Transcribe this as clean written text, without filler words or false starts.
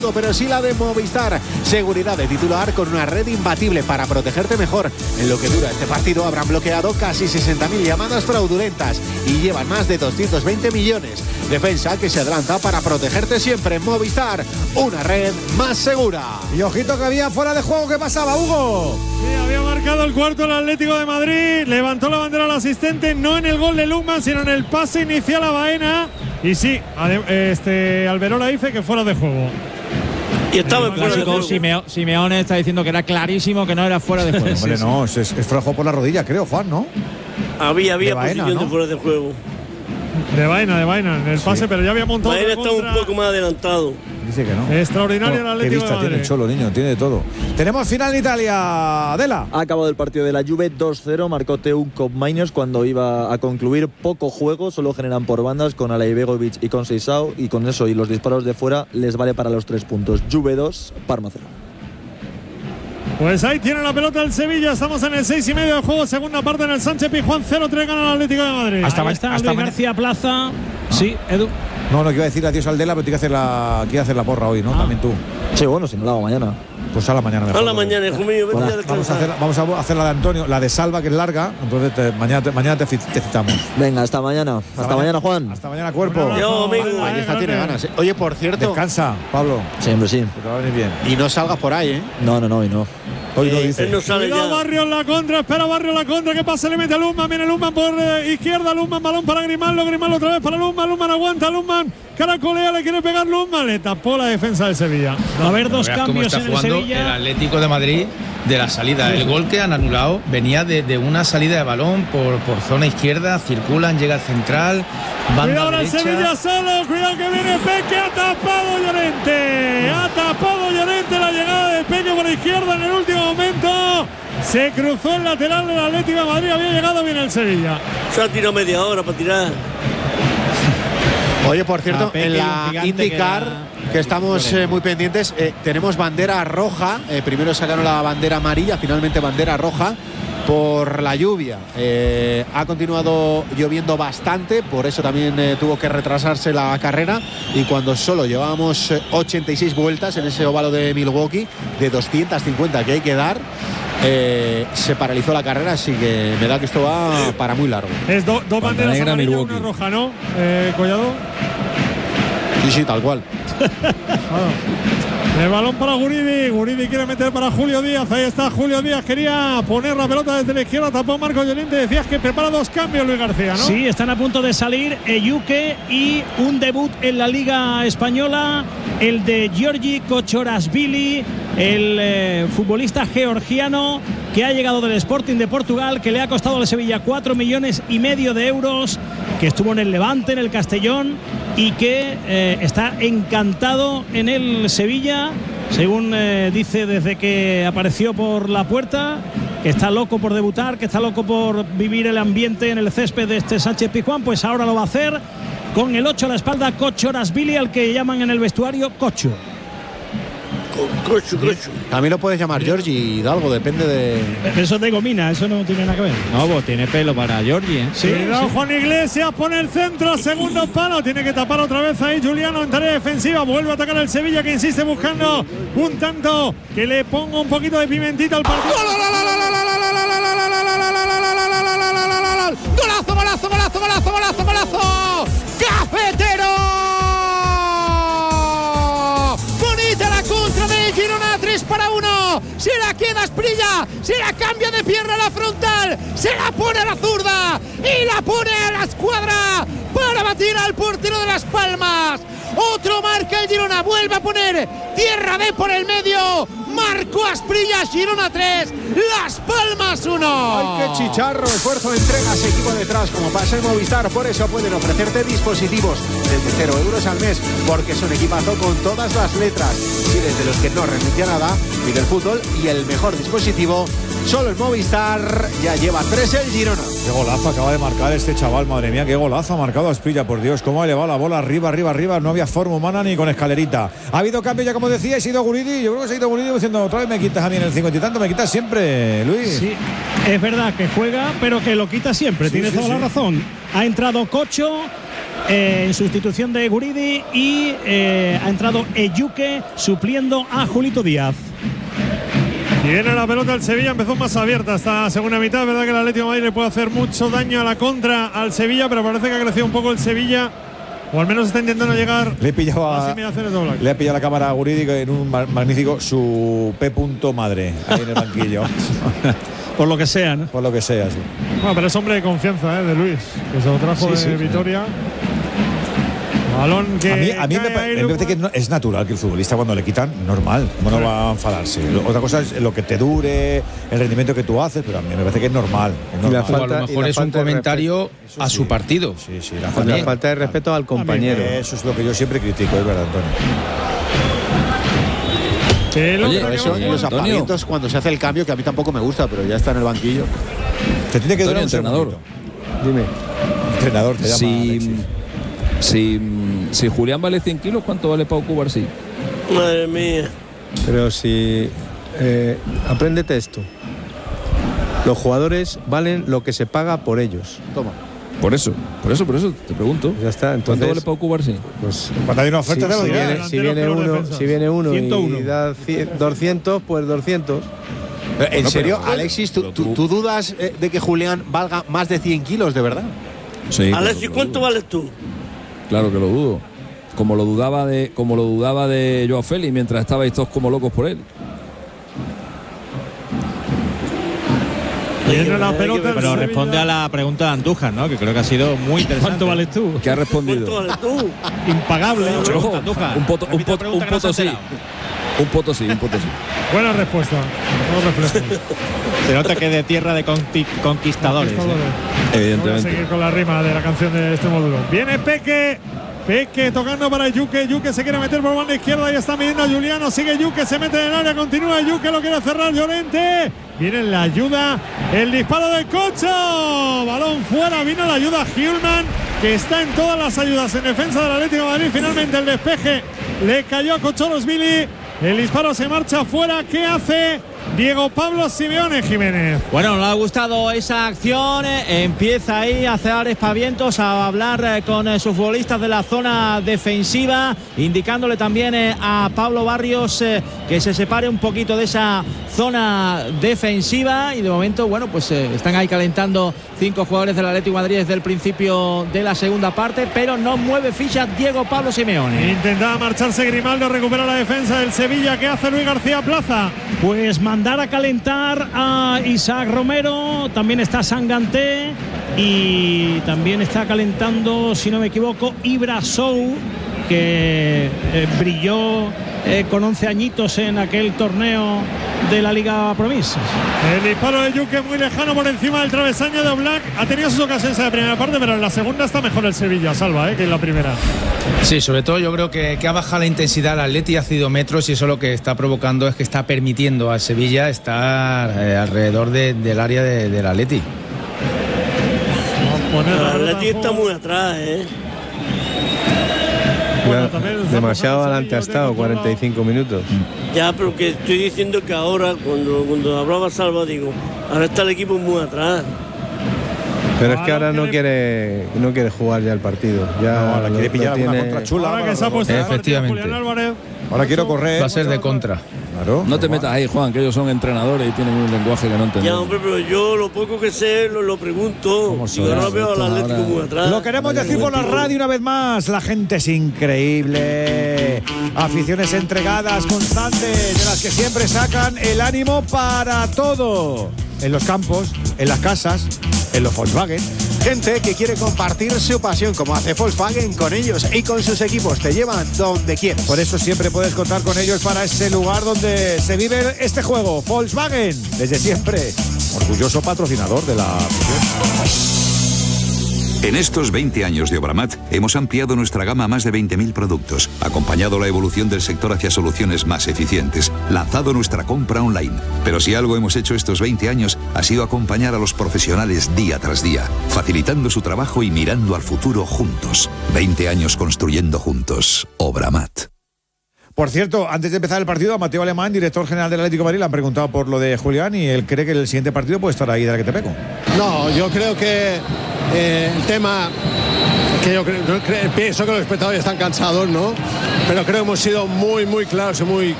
pero sí la de Movistar. Seguridad de titular con una red imbatible para protegerte mejor. En lo que dura este partido habrán bloqueado casi 60.000 llamadas fraudulentas y llevan más de 220 millones. Defensa que se adelanta para protegerte siempre. Movistar, una red más segura. Y ojito que había fuera de juego. ¿Qué pasaba, Hugo? Sí, había marcado el cuarto el Atlético de Madrid. Levantó la bandera al asistente, no en el gol de Lukman, sino en el pase inicial a Baena. Y sí, Alberola dice que fuera de juego. Y estaba en fuera de juego. Simeone está diciendo que era clarísimo que no era fuera de juego. Hombre, no, es fuera de juego por la rodilla, creo, Juan, ¿no? Había Baena, posición, ¿no?, de fuera de juego. De Baena en el pase, pero ya había montado. Baena está un poco más adelantado. Dice que no. Extraordinario el Atlético Qué vista de Madrid. tiene el Cholo, niño, tiene de todo. Tenemos final en Italia, Adela. Ha acabado el partido de la Juve 2-0, marcó Teuco Mainos cuando iba a concluir. Poco juego, solo generan por bandas con Alay Begovic y con Seisao, y con eso y los disparos de fuera les vale para los 3 puntos. Juve 2, Parma 0. Pues ahí tiene la pelota el Sevilla. Estamos en el 6:30 de juego, segunda parte en el Sánchez-Pizjuán. 0-3 gana el Atlético de Madrid. Hasta Luis García Plaza. Sí, Edu. No, que iba a decir adiós al Dela, pero tiene que hacer la porra hoy, ¿no? También tú. Sí, bueno, si no la hago mañana. Pues a la mañana mejor. A la mañana, hijo mío, vamos a hacer la de Antonio, la de Salva, que es larga. Entonces mañana te citamos. Venga, hasta mañana. Hasta mañana, Juan. Hasta mañana, cuerpo. Yo, amigo. La vieja tiene ganas. Oye, por cierto. Descansa, Pablo. Siempre sí. Que te va a venir bien. Y no salgas por ahí, ¿eh? No, y no. Hoy lo dice. Él no sale ya. Barrio en la contra, espera Barrio en la contra. ¿Qué pasa? Le mete a Lukman, viene Lukman por izquierda. Lukman, balón para Grimaldo otra vez para Lukman. Lukman aguanta, Lukman caracolea, le quiere pegar Lukman. Le tapó la defensa de Sevilla. Va a haber dos cambios en el Sevilla. El Atlético de Madrid de la salida. El gol que han anulado venía de una salida de balón por zona izquierda. Circulan, llega al central. Cuidado Banda el derecha. Sevilla solo, cuidado que viene Peque, ha tapado Llorente la llegada de Peque por izquierda en el último momento. Se cruzó el lateral del Atlético de Madrid, había llegado bien el Sevilla. Se ha tirado media hora para tirar. Oye, por cierto, en la IndyCar, que estamos muy pendientes, tenemos bandera roja. Primero sacaron la bandera amarilla, finalmente bandera roja por la lluvia. Ha continuado lloviendo bastante, por eso también tuvo que retrasarse la carrera, y cuando solo llevábamos 86 vueltas en ese óvalo de Milwaukee de 250 que hay que dar, se paralizó la carrera, así que me da que esto va para muy largo. Es dos banderas amarillas, una roja, ¿no, Collado? Sí, tal cual. El balón para Guridi quiere meter para Julio Díaz, ahí está Julio Díaz, quería poner la pelota desde la izquierda, tapó Marco Llorente. Decías que prepara dos cambios Luis García, ¿no? Sí, están a punto de salir Eyuke y un debut en la Liga Española, el de Giorgi Kochorashvili, el futbolista georgiano que ha llegado del Sporting de Portugal, que le ha costado al Sevilla 4,5 millones de euros, que estuvo en el Levante, en el Castellón, y que está encantado en el Sevilla, según dice desde que apareció por la puerta, que está loco por debutar, que está loco por vivir el ambiente en el césped de este Sánchez-Pizjuán. Pues ahora lo va a hacer con el 8 a la espalda, Kochorashvili, al que llaman en el vestuario Cocho. También lo puedes llamar Giorgi Hidalgo, depende de. Eso es de gomina, eso no tiene nada que ver. No, pues tiene pelo para Giorgi, ¿eh? Sí, cuidado, sí. Juan Iglesias pone el centro, segundo palo, tiene que tapar otra vez ahí Juliano en tarea defensiva, vuelve a atacar el Sevilla, que insiste buscando un tanto que le ponga un poquito de pimentita al partido. ¡Golazo! ¡Cafetero! Bonita la contra de Girona, 3-1. Se la queda Asprilla, se la cambia de pierna a la frontal, se la pone a la zurda y la pone a la escuadra para batir al portero de Las Palmas. Otro marca el Girona, vuelve a poner tierra de por el medio. Marcó Asprilla, Girona 3, Las Palmas 1. ¡Ay, qué chicharro! Esfuerzo, entregas, equipo detrás, como pasa en Movistar. Por eso pueden ofrecerte dispositivos desde 0 euros al mes, porque es un equipazo con todas las letras. Y desde los que no renuncia a nada, pide el fútbol y el mejor dispositivo. Solo en Movistar ya lleva 3 el Girona. Qué golazo acaba de marcar este chaval, madre mía, qué golazo ha marcado Asprilla, por Dios, cómo ha elevado la bola arriba, no había forma humana ni con escalerita. Ha habido cambio ya, como decía, y se ha ido Guridi, yo creo que se ha ido Guridi diciendo, otra vez me quitas a mí en el 50 y tanto, me quitas siempre, Luis. Sí, es verdad que juega, pero que lo quita siempre, tiene toda la razón. Ha entrado Cocho, en sustitución de Guridi y ha entrado Eyuke supliendo a Julito Díaz. Tiene la pelota el Sevilla, empezó más abierta esta segunda mitad. Es verdad que el Atlético de Madrid le puede hacer mucho daño a la contra al Sevilla, pero parece que ha crecido un poco el Sevilla, o al menos está intentando llegar le he pillado a las inmediaciones de Oblak. Le ha pillado la cámara a Guridi en un magnífico su P. madre ahí en el banquillo. Por lo que sea, ¿no? Por lo que sea, sí. Bueno, pero es hombre de confianza, de Luis, que se lo trajo de Vitoria. Balón que a mí me parece que es natural que el futbolista, cuando le quitan, normal, no va a enfadarse. Otra cosa es lo que te dure, el rendimiento que tú haces, pero a mí me parece que es normal. O a lo mejor es un comentario a su partido. Sí, la falta de respeto al compañero. Eso es lo que yo siempre critico, es verdad, Antonio. Oye, eso, y los apagamientos cuando se hace el cambio, que a mí tampoco me gusta, pero ya está en el banquillo. Te tiene que durar un entrenador. Dime. Entrenador, te llama Si Julián vale 100 kilos, ¿cuánto vale Pau Cubarsí? Madre mía. Pero si apréndete esto. Los jugadores valen lo que se paga por ellos. Toma. Por eso te pregunto. Ya está. Entonces, ¿cuánto vale Pau Cubarsí? Pues cuando hay una oferta de los si viene uno 101 y da 200, pues 200. ¿En serio, Alexis, tú dudas de que Julián valga más de 100 kilos, de verdad? Sí. Alexis, ¿cuánto vales tú? Claro que lo dudo. Como lo dudaba de Joao Félix mientras estabais todos como locos por él. Tiene la pelota, pero responde a la pregunta de Andújar, ¿no? Que creo que ha sido muy interesante. ¿Cuánto vales tú? ¿Qué ha respondido? ¿Cuánto vales tú? Impagable. Andújar. Un potosí. Un potosí. Buena respuesta. No reflejo. Se nota que de tierra de conquistadores. Evidentemente. Vamos a seguir con la rima de la canción de este módulo. Viene Peque tocando para Yuke. Yuke se quiere meter por banda izquierda y está midiendo a Juliano. Sigue Yuke, se mete en el área, continúa Yuke, lo quiere cerrar Llorente. Viene la ayuda, el disparo del Cocho. Balón fuera, vino la ayuda Hjulmand, que está en todas las ayudas en defensa del Atlético de Madrid. Finalmente el despeje le cayó a Cocholosvili. El disparo se marcha fuera. ¿Qué hace Diego Pablo Simeone, Jiménez? Bueno, le ha gustado esa acción. Empieza ahí a hacer espavientos, a hablar con sus futbolistas de la zona defensiva, indicándole también a Pablo Barrios que se separe un poquito de esa zona defensiva. Y de momento, bueno, pues están ahí calentando 5 jugadores del Atlético de Madrid desde el principio de la segunda parte, pero no mueve ficha Diego Pablo Simeone. Intentaba marcharse Grimaldo, recupera la defensa del Sevilla. ¿Qué hace Luis García Plaza? Pues mandar a calentar a Isaac Romero, también está Sanganté y también está calentando, si no me equivoco, Ibra Sou, que brilló con 11 añitos en aquel torneo de la Liga Promises. El disparo de Yuke muy lejano por encima del travesaño de Oblak. Ha tenido sus ocasiones en la primera parte, pero en la segunda está mejor el Sevilla, Salva, que en la primera. Sí, sobre todo yo creo que ha bajado la intensidad al Atleti, ha cedido metros, y eso lo que está provocando es que está permitiendo al Sevilla estar alrededor del área del Atleti. El Atleti está muy atrás, Bueno, demasiado adelante ha estado, 45 minutos. Ya, pero que estoy diciendo que ahora, cuando hablaba Salva, digo, ahora está el equipo muy atrás. Pero es que ahora no quiere jugar ya el partido. Ya ahora quiere pillar una contra chula. Ahora que se ha puesto efectivamente. Ahora quiero correr. Va a ser de contra. Claro. No te metas ahí, Juan, que ellos son entrenadores y tienen un lenguaje que no entendemos. Ya, hombre, pero yo lo poco que sé lo pregunto. Y ahora veo al Atlético muy atrás. Lo queremos decir por la radio una vez más. La gente es increíble. Aficiones entregadas, constantes, de las que siempre sacan el ánimo para todo. En los campos, en las casas, en los Volkswagen. Gente que quiere compartir su pasión, como hace Volkswagen con ellos y con sus equipos. Te llevan donde quieras. Por eso siempre puedes contar con ellos para ese lugar donde se vive este juego. Volkswagen, desde siempre, orgulloso patrocinador de la afición. En estos 20 años de Obramat hemos ampliado nuestra gama a más de 20.000 productos, acompañado la evolución del sector hacia soluciones más eficientes, lanzado nuestra compra online. Pero si algo hemos hecho estos 20 años ha sido acompañar a los profesionales día tras día, facilitando su trabajo y mirando al futuro juntos. 20 años construyendo juntos. Obramat. Por cierto, antes de empezar el partido, a Mateo Alemán, director general del Atlético de Madrid, le han preguntado por lo de Julián y él cree que el siguiente partido puede estar ahí de la que te pego. No, yo creo que el tema Que yo pienso que los espectadores están cansados, ¿no? Pero creo que hemos sido muy, muy claros y muy